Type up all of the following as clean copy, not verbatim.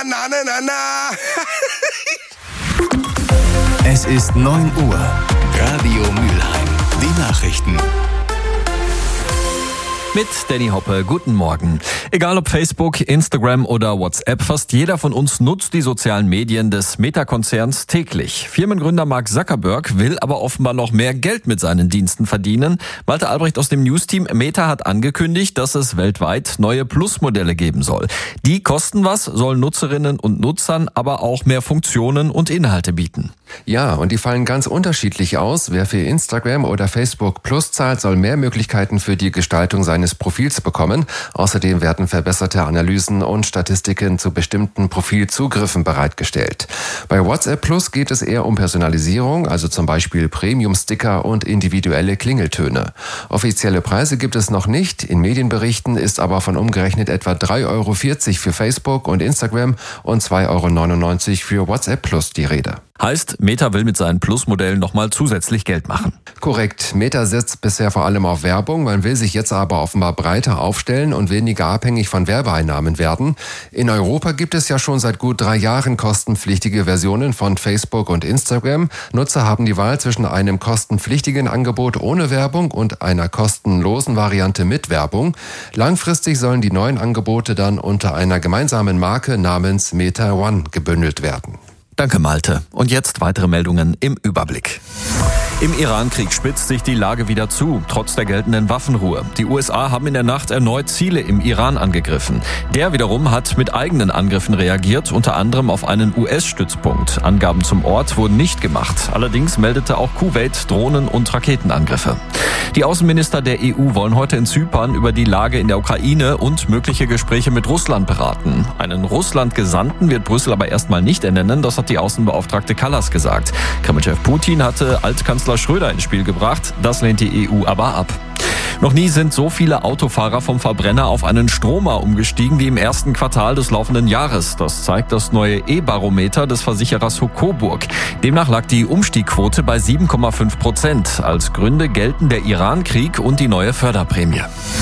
Es ist 9 Uhr. Radio Mülheim. Die Nachrichten. Mit Danny Hoppe, guten Morgen. Egal ob Facebook, Instagram oder WhatsApp, fast jeder von uns nutzt die sozialen Medien des Meta-Konzerns täglich. Firmengründer Mark Zuckerberg will aber offenbar noch mehr Geld mit seinen Diensten verdienen. Malte Albrecht aus dem News-Team. Meta hat angekündigt, dass es weltweit neue Plus-Modelle geben soll. Die kosten was, sollen Nutzerinnen und Nutzern aber auch mehr Funktionen und Inhalte bieten. Ja, und die fallen ganz unterschiedlich aus. Wer für Instagram oder Facebook Plus zahlt, soll mehr Möglichkeiten für die Gestaltung seines Profils bekommen. Außerdem werden verbesserte Analysen und Statistiken zu bestimmten Profilzugriffen bereitgestellt. Bei WhatsApp Plus geht es eher um Personalisierung, also zum Beispiel Premium-Sticker und individuelle Klingeltöne. Offizielle Preise gibt es noch nicht. In Medienberichten ist aber von umgerechnet etwa 3,40 € für Facebook und Instagram und 2,99 € für WhatsApp Plus die Rede. Heißt, Meta will mit seinen Plus-Modellen nochmal zusätzlich Geld machen. Korrekt. Meta setzt bisher vor allem auf Werbung. Man will sich jetzt aber offenbar breiter aufstellen und weniger abhängig von Werbeeinnahmen werden. In Europa gibt es ja schon seit gut 3 Jahren kostenpflichtige Versionen von Facebook und Instagram. Nutzer haben die Wahl zwischen einem kostenpflichtigen Angebot ohne Werbung und einer kostenlosen Variante mit Werbung. Langfristig sollen die neuen Angebote dann unter einer gemeinsamen Marke namens Meta One gebündelt werden. Danke, Malte. Und jetzt weitere Meldungen im Überblick. Im Iran-Krieg spitzt sich die Lage wieder zu, trotz der geltenden Waffenruhe. Die USA haben in der Nacht erneut Ziele im Iran angegriffen. Der wiederum hat mit eigenen Angriffen reagiert, unter anderem auf einen US-Stützpunkt. Angaben zum Ort wurden nicht gemacht. Allerdings meldete auch Kuwait Drohnen- und Raketenangriffe. Die Außenminister der EU wollen heute in Zypern über die Lage in der Ukraine und mögliche Gespräche mit Russland beraten. Einen Russland-Gesandten wird Brüssel aber erstmal nicht ernennen, das hat die Außenbeauftragte Kallas gesagt. Kremlchef Putin hatte Altkanzler Schröder ins Spiel gebracht, das lehnt die EU aber ab. Noch nie sind so viele Autofahrer vom Verbrenner auf einen Stromer umgestiegen wie im ersten Quartal des laufenden Jahres. Das zeigt das neue E-Barometer des Versicherers Coburg. Demnach lag die Umstiegquote bei 7,5%. Als Gründe gelten der Iran-Krieg und die neue Förderprämie.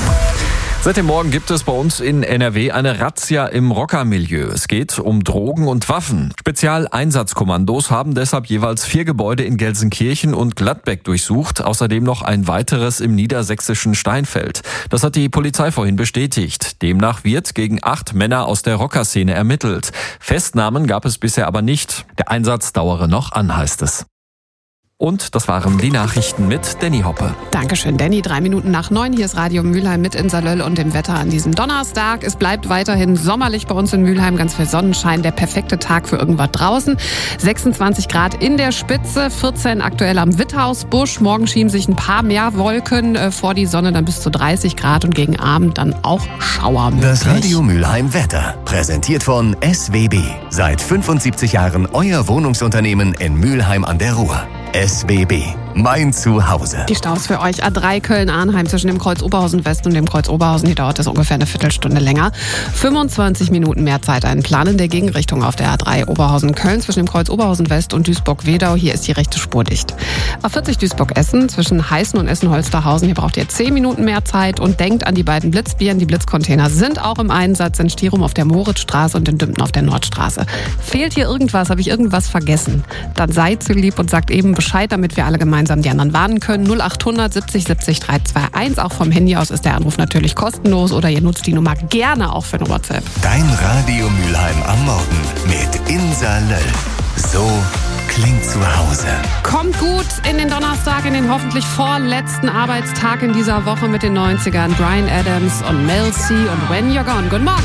Seit dem Morgen gibt es bei uns in NRW eine Razzia im Rockermilieu. Es geht um Drogen und Waffen. Spezialeinsatzkommandos haben deshalb jeweils 4 Gebäude in Gelsenkirchen und Gladbeck durchsucht. Außerdem noch ein weiteres im niedersächsischen Steinfeld. Das hat die Polizei vorhin bestätigt. Demnach wird gegen 8 Männer aus der Rockerszene ermittelt. Festnahmen gab es bisher aber nicht. Der Einsatz dauere noch an, heißt es. Und das waren die Nachrichten mit Danny Hoppe. Dankeschön, Danny. 3 Minuten nach 9. Hier ist Radio Mülheim mit Insalöll und dem Wetter an diesem Donnerstag. Es bleibt weiterhin sommerlich bei uns in Mülheim. Ganz viel Sonnenschein. Der perfekte Tag für irgendwas draußen. 26 Grad in der Spitze, 14 aktuell am Witthausbusch. Morgen schieben sich ein paar mehr Wolken vor die Sonne, dann bis zu 30 Grad und gegen Abend dann auch Schauer möglich. Das Radio Mülheim Wetter. Präsentiert von SWB. Seit 75 Jahren euer Wohnungsunternehmen in Mülheim an der Ruhr. SWB, mein Zuhause. Die Staus für euch. A3 Köln-Arnheim zwischen dem Kreuz Oberhausen West und dem Kreuz Oberhausen. Hier dauert es ungefähr eine Viertelstunde länger. 25 Minuten mehr Zeit einplanen. Der Gegenrichtung auf der A3 Oberhausen-Köln zwischen dem Kreuz Oberhausen West und Duisburg-Wedau. Hier ist die rechte Spur dicht. A40 Duisburg-Essen zwischen Heißen und Essen-Holsterhausen. Hier braucht ihr 10 Minuten mehr Zeit. Und denkt an die beiden Blitzbieren. Die Blitzcontainer sind auch im Einsatz in Stirum auf der Moritzstraße und in Dümpten auf der Nordstraße. Fehlt hier irgendwas? Habe ich irgendwas vergessen? Dann seid so lieb und sagt eben Bescheid, damit wir alle gemeinsam die anderen warnen können. 0800 70 70 321. Auch vom Handy aus ist der Anruf natürlich kostenlos oder ihr nutzt die Nummer gerne auch für eine WhatsApp. Dein Radio Mülheim am Morgen mit Insalöll. So klingt zu Hause. Kommt gut in den Donnerstag, in den hoffentlich vorletzten Arbeitstag in dieser Woche mit den 90ern. Bryan Adams und Mel C und When You're Gone. Guten Morgen.